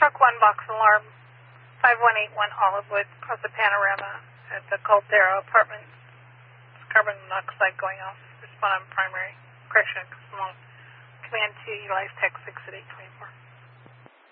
truck 1 box alarm, 5181 Olivewood, across the panorama at the Caldera Apartments. Carbon monoxide going off. Respond on primary. Correction, command to Life Tech 6 at 824.